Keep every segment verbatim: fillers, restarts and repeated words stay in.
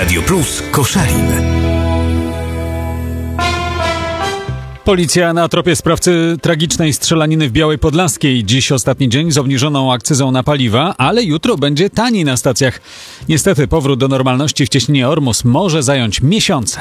Radio Plus Koszalin. Policja na tropie sprawcy tragicznej strzelaniny w Białej Podlaskiej. Dziś ostatni dzień z obniżoną akcyzą na paliwa, ale jutro będzie taniej na stacjach. Niestety powrót do normalności w cieśninie Ormus może zająć miesiące.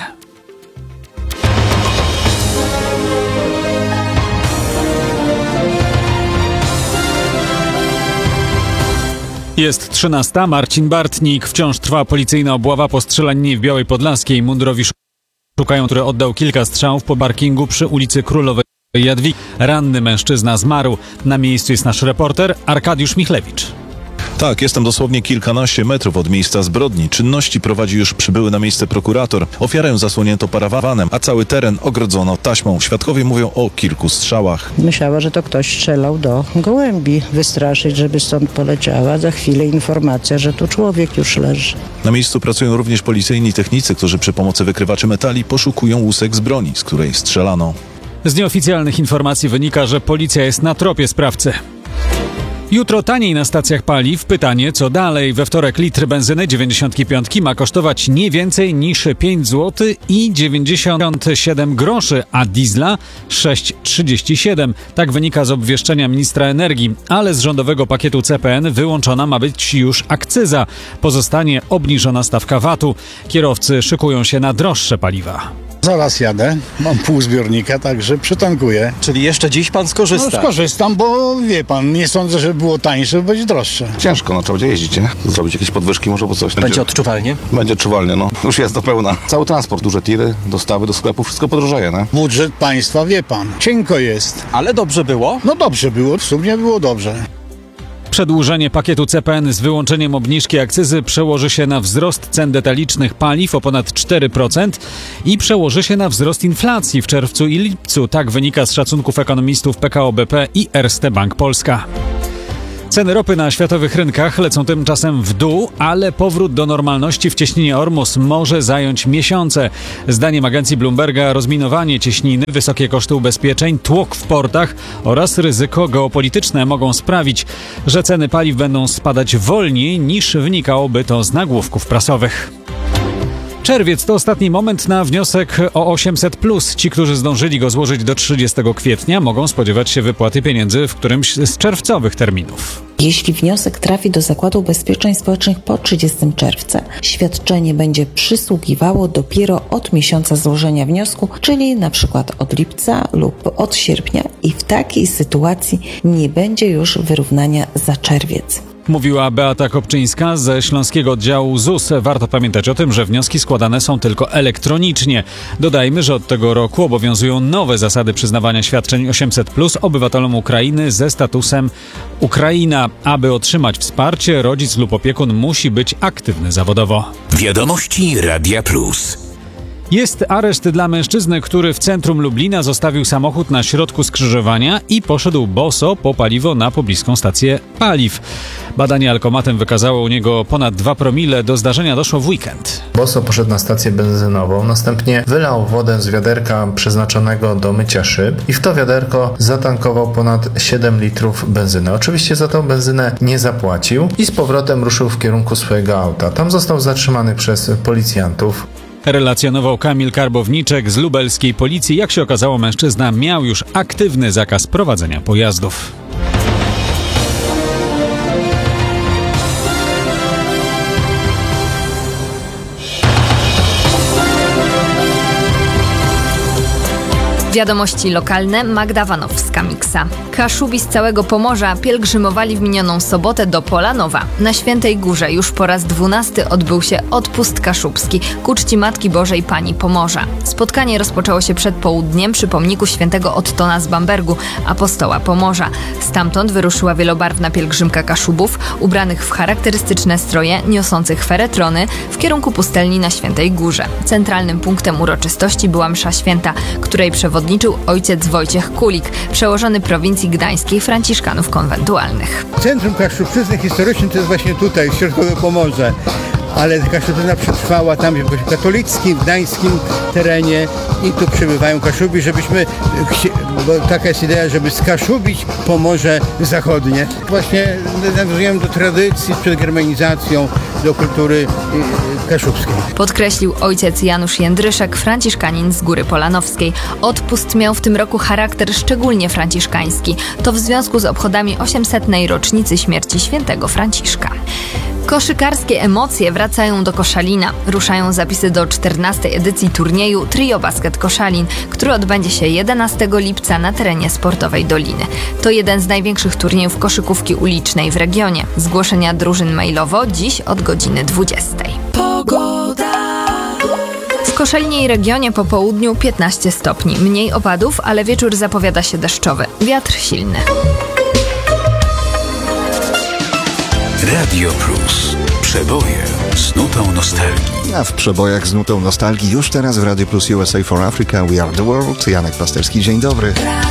Jest trzynasta. Marcin Bartnik. Wciąż trwa policyjna obława po strzelaninie w Białej Podlaskiej. Mundurowi szukają, który oddał kilka strzałów po parkingu przy ulicy Królowej Jadwigi. Ranny mężczyzna zmarł. Na miejscu jest nasz reporter Arkadiusz Michlewicz. Tak, jestem dosłownie kilkanaście metrów od miejsca zbrodni. Czynności prowadzi już przybyły na miejsce prokurator. Ofiarę zasłonięto parawanem, a cały teren ogrodzono taśmą. Świadkowie mówią o kilku strzałach. Myślała, że to ktoś strzelał do gołębi. Wystraszyć, żeby stąd poleciała. Za chwilę informacja, że tu człowiek już leży. Na miejscu pracują również policyjni technicy, którzy przy pomocy wykrywaczy metali poszukują łusek z broni, z której strzelano. Z nieoficjalnych informacji wynika, że policja jest na tropie sprawcy. Jutro taniej na stacjach paliw. Pytanie, co dalej? We wtorek litr benzyny dziewięćdziesiąt pięć ma kosztować nie więcej niż pięć złotych i dziewięćdziesiąt siedem groszy, a diesla sześć trzydzieści siedem. Tak wynika z obwieszczenia ministra energii, ale z rządowego pakietu C P N wyłączona ma być już akcyza. Pozostanie obniżona stawka vatu. Kierowcy szykują się na droższe paliwa. Zaraz jadę, mam pół zbiornika, także przytankuję. Czyli jeszcze dziś pan skorzysta? No skorzystam, bo wie pan, nie sądzę, że było tańsze, bo będzie droższe. Ciężko, no trzeba będzie jeździć, nie? Zrobić jakieś podwyżki może, bo coś. Będzie, będzie odczuwalnie? Będzie odczuwalnie, no. Już jest do pełna. Cały transport, duże tiry, dostawy do sklepu, wszystko podrożeje, nie? Budżet państwa, wie pan, cienko jest. Ale dobrze było? No dobrze było, w sumie było dobrze. Przedłużenie pakietu C P N z wyłączeniem obniżki akcyzy przełoży się na wzrost cen detalicznych paliw o ponad cztery procent i przełoży się na wzrost inflacji w czerwcu i lipcu. Tak wynika z szacunków ekonomistów P K O B P i Erste Bank Polska. Ceny ropy na światowych rynkach lecą tymczasem w dół, ale powrót do normalności w cieśninie Ormus może zająć miesiące. Zdaniem agencji Bloomberga rozminowanie cieśniny, wysokie koszty ubezpieczeń, tłok w portach oraz ryzyko geopolityczne mogą sprawić, że ceny paliw będą spadać wolniej niż wynikałoby to z nagłówków prasowych. Czerwiec to ostatni moment na wniosek o osiemset plus. Ci, którzy zdążyli go złożyć do trzydziestego kwietnia, mogą spodziewać się wypłaty pieniędzy w którymś z czerwcowych terminów. Jeśli wniosek trafi do Zakładu Ubezpieczeń Społecznych po trzydziestego czerwca, świadczenie będzie przysługiwało dopiero od miesiąca złożenia wniosku, czyli na przykład od lipca lub od sierpnia, i w takiej sytuacji nie będzie już wyrównania za czerwiec. Mówiła Beata Kopczyńska ze Śląskiego Oddziału Z U S. Warto pamiętać o tym, że wnioski składane są tylko elektronicznie. Dodajmy, że od tego roku obowiązują nowe zasady przyznawania świadczeń osiemset plus obywatelom Ukrainy ze statusem Ukraina. Aby otrzymać wsparcie, rodzic lub opiekun musi być aktywny zawodowo. Wiadomości Radia Plus. Jest areszt dla mężczyzny, który w centrum Lublina zostawił samochód na środku skrzyżowania i poszedł boso po paliwo na pobliską stację paliw. Badanie alkomatem wykazało u niego ponad dwa promile. Do zdarzenia doszło w weekend. Boso poszedł na stację benzynową, następnie wylał wodę z wiaderka przeznaczonego do mycia szyb i w to wiaderko zatankował ponad siedem litrów benzyny. Oczywiście za tą benzynę nie zapłacił i z powrotem ruszył w kierunku swojego auta. Tam został zatrzymany przez policjantów. Relacjonował Kamil Karbowniczek z lubelskiej policji. Jak się okazało, mężczyzna miał już aktywny zakaz prowadzenia pojazdów. Wiadomości lokalne, Magda Wanowska-Miksa. Kaszubi z całego Pomorza pielgrzymowali w minioną sobotę do Polanowa. Na Świętej Górze już po raz dwunasty odbył się odpust kaszubski ku czci Matki Bożej Pani Pomorza. Spotkanie rozpoczęło się przed południem przy pomniku świętego Ottona z Bambergu, apostoła Pomorza. Stamtąd wyruszyła wielobarwna pielgrzymka Kaszubów, ubranych w charakterystyczne stroje, niosących feretrony w kierunku pustelni na Świętej Górze. Centralnym punktem uroczystości była msza święta, której przewodniczył ojciec Wojciech Kulik, przełożony prowincji gdańskiej Franciszkanów Konwentualnych. Centrum Kaszubszczyzny historycznej to jest właśnie tutaj, środkowe Pomorze. ale Kaszutyna przetrwała tam w kościele katolickim, w gdańskim terenie i tu przybywają Kaszubi, żebyśmy, bo taka jest idea, żeby skaszubić Pomorze Zachodnie. Właśnie nawiązujemy do tradycji przed germanizacją, do kultury kaszubskiej. Podkreślił ojciec Janusz Jędryszek, franciszkanin z Góry Polanowskiej. Odpust miał w tym roku charakter szczególnie franciszkański. To w związku z obchodami osiemsetnej rocznicy śmierci świętego Franciszka. Koszykarskie emocje wracają do Koszalina. Ruszają zapisy do czternastej edycji turnieju Trio Basket Koszalin, który odbędzie się jedenastego lipca na terenie sportowej Doliny. To jeden z największych turniejów koszykówki ulicznej w regionie. Zgłoszenia drużyn mailowo dziś od godziny dwudziestej. Pogoda. W Koszalinie i regionie po południu piętnaście stopni. Mniej opadów, ale wieczór zapowiada się deszczowy. Wiatr silny. Radio Plus. Przeboje z nutą nostalgii. A w przebojach z nutą nostalgii już teraz w Radio Plus U S A for Africa We Are the World. Janek Pasterski, dzień dobry.